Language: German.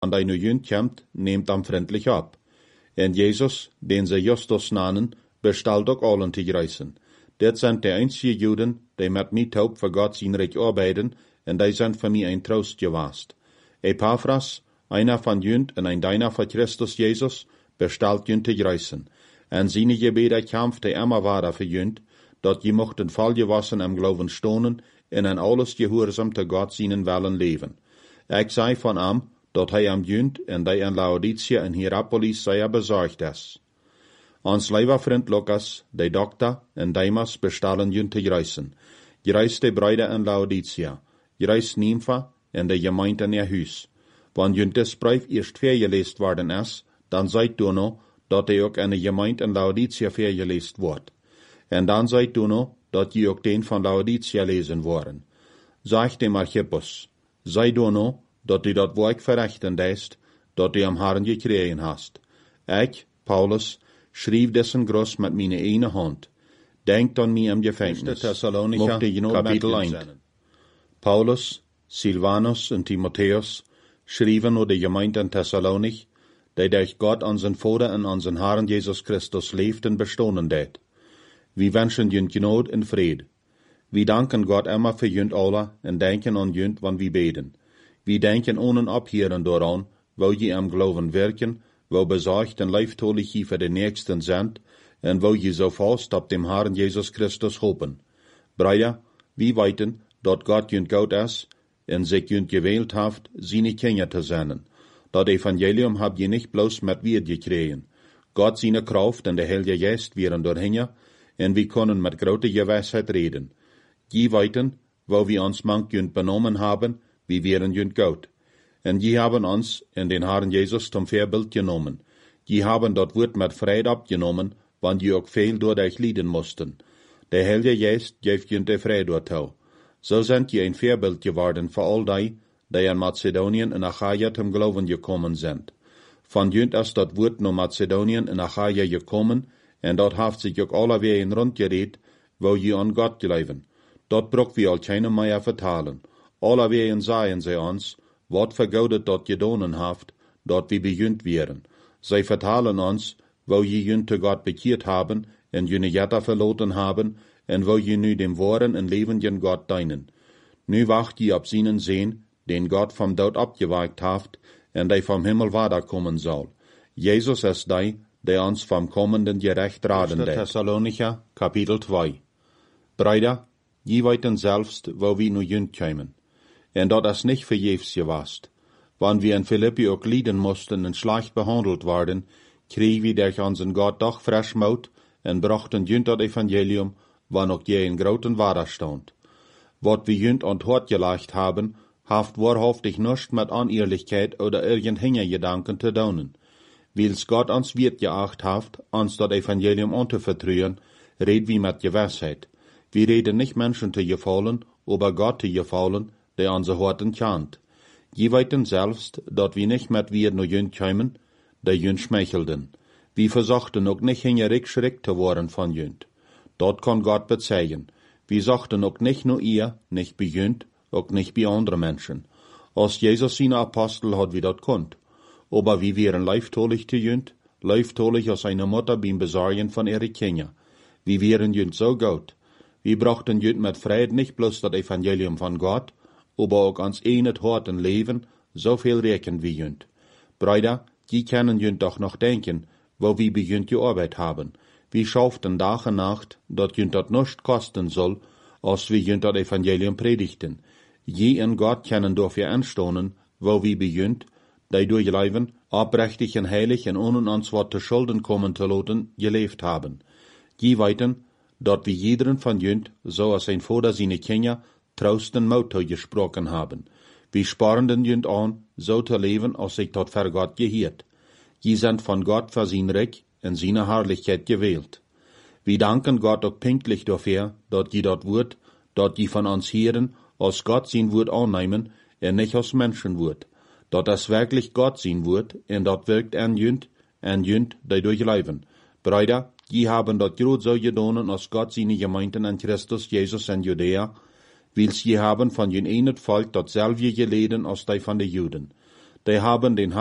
an deine Jünd komt, neemt dan vriendelijk op. En Jezus, den ze Justus nannen, bestelt ook allen te reizen. Dit zijn de einzige Juden, die met mij taub voor God zijn rijk arbeiden, en die zijn voor mij een troost geweest. Epaphras, einer van Jünd en een deiner van Christus Jezus, bestelt Jünd te reizen. En zijn gebeden kämpft die immer waren voor Jünd, dat je mochten valgewassen am Glauben stonen, en in alles gehoorzaam te God zijn willen leven. Ik zei van hem, dat hij am Jünd en die in Laodicea en Hierapolis zeer bezorgd is. Ons lieber vriend Lucas, de dokter en Demas bestellen Jünd te reizen. Reis de bruide in Laodicea, reis Nympha en de gemeente in ihr huis. Wanneer Jünd des brief eerst vergeleest worden is, dan zijt du nog, dat hij ook in de gemeente in Laodicea vergeleest wordt. En dan zijt du nog, dat je ook den van Laodicea lezen worden. Zeg dem Archippus, zei du nog, dat u dat werk verrichten deest, dat u am Herrn gekregen hast. Ik, Paulus, schreef dessen groß met mijn ene hand. Denkt an mij am Gefängnis. Kapitel 1. Paulus, Silvanus en Timotheus schreven nur de gemeente in Thessalonich, die durch Gott unseren Vater en unseren Herrn Jesus Christus leefden bestonen deed. Wir wünschen Jünd Gnade en Friede. Wir danken Gott immer für Jünd alle en denken an Jünd, wann wir beten. Wir denken ohne abhören daran, wo je am Glauben wirken, wo besorgt en leiftolig je für den Nächsten sind, en wo je so fast ab dem Herrn Jesus Christus hopen. Brüder, wir weiten, dat Gott Jünd gut ist, en sich Jünd gewählt haft, seine Kinder zu sein. Dat Evangelium hab je nicht bloß mit wir gekriegen. Gott seine Kraft en der Heilige Geist wären dorthin, en wir können mit großer Gewissheit reden. Je weiten, wo wir uns manch Jünd benommen haben, wir wären Jünd gut. En je haben uns in den Herrn Jesus zum Vorbild genommen. Je haben dat Wort mit Freude abgenommen, wann je auch viel dadurch leiden mussten. Der Heilige Geist geeft Jünd de Freude dazu. So sind je ein Vorbild geworden für all die in Mazedonien und Achaia zum Glauben gekommen sind. Von Jünd ist dat Wort nach Mazedonien und Achaia gekommen, en dat haft sich ook alle wegen rondgereed, wo je an Gott glauben. Dat braucht wir all keine mehr vertalen. Alle wegen sagen sie uns, wat vergaudet dat gedonen haft, dat wir bejünd wären. Sie vertalen uns, wo je Jünd zu Gott bekehrt haben, en jene Jetta verloren haben, en wo je nu dem wahren en lebenden Gott dienen. Nu wacht je op seinen Sehn, den Gott vom Tod abgeweicht haft, en die vom Himmel weiterkommen soll. Jesus ist der uns vom kommenden Gerecht raden deed. Thessalonicher, Kapitel 2. Brüder, je weiten selbst, wo wir nu Jünd kämen. En dat is nicht verjefs gewast. Wann wir in Philippi auch leiden mussten und schlecht behandelt worden, kriegen wir durch unseren Gott doch frisch Mut en brachten Jünd das Evangelium, wann auch je in großen Widerstand. Wat wir Jünd und Hort gelegt haben, haft wahrhaftig nichts mit Unehrlichkeit oder irgendeiner Gedanken zu tun. Weil's Gott uns wird geacht haft, uns das Evangelium anzuvertrauen, reden wir mit Gewissheit. Wir reden nicht Menschen zu gefallen, aber Gott zu gefallen, der unsere Horten kennt. Je weiten selbst, dat wir nicht mit wir nur Jünd kämen, der Jünd schmeichelten. Wir versuchten auch nicht hingerückschreckt zu worden von Jünd. Dort kann Gott bezeigen. Wir sagten auch nicht nur ihr, nicht bei Jünd, auch nicht bei anderen Menschen. Als Jesus seine Apostel hat wir dat konnt. Aber wir wären leiftolig zu Jünd, leiftolig als eine Mutter beim Besorgen von ihren Kindern. Wir wären Jünd so gut. Wir brachten Jünd mit Freude nicht bloß das Evangelium von Gott, aber auch ans enet harten Leben, so viel rechnen wie Jünd. Brüder, die können Jünd doch noch denken, wo wir bei Jünd gearbeitet haben. Wir schafften Tag und Nacht, dat Jünd dat nicht kosten soll, als wir Jünd das Evangelium predigten. Je in Gott können dafür anstonen, wo wir bei Jünd, die durch Leben, aufrichtig und heilig und ohne uns wat zu Schulden kommen zu lassen, gelebt haben. Je weiten, dat wir jeden von Jünd, so als sein Vater seine Kinder, Trost und Mut gesprochen haben. Wir sparen den Jünd an, so zu leben, als sich dort für Gott gehört. Je sind von Gott für sein Reich und seine Herrlichkeit gewählt. Wir danken Gott auch pünktlich dafür, dat je dort Wort, dat je von uns hören, als Gott sein Wort annehmen, und nicht als Menschenwort. Dat das wirklich Gott sein Wort, und dat wirkt an Jünd, die durchleben. Brüder, je haben dat groß so gedonen, als Gott seine Gemeinden an Christus Jesus in Judäa, weils je haben von jen enet Volk dat selbe geleden als die von den Juden. die haben den